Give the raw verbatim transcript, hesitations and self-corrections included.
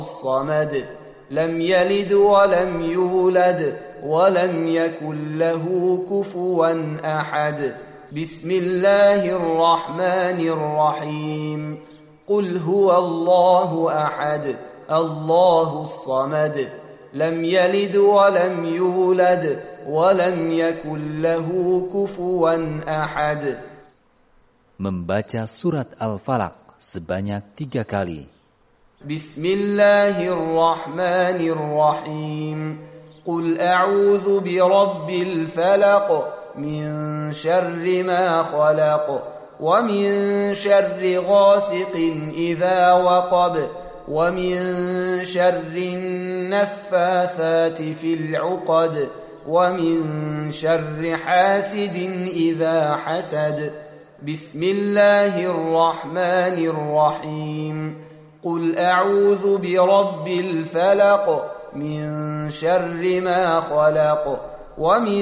الصمد لم يلد ولم يولد ولم يكن له كفوا أحد. بسم الله الرحمن الرحيم. قل هو الله أحد الله الصمد لم يلد ولم يولد ولم يكن له كفوا أحد. Membaca surat Al-Falaq sebanyak tiga kali. بسم الله الرحمن الرحيم. قل أعوذ برب الفلق من شر ما خلق ومن شر غاسق إذا وقب ومن شر النفاثات في العقد ومن شر حاسد إذا حسد. بسم الله الرحمن الرحيم. قل أعوذ برب الفلق من شر ما خلق ومن